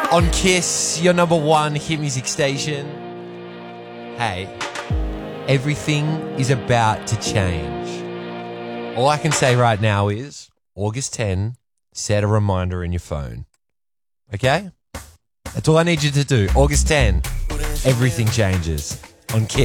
On Kiss, your number one hit music station. Hey, everything is about to change. All I can say right now is August 10, set a reminder in your phone. Okay? That's all I need you to do. August 10, everything changes on Kiss.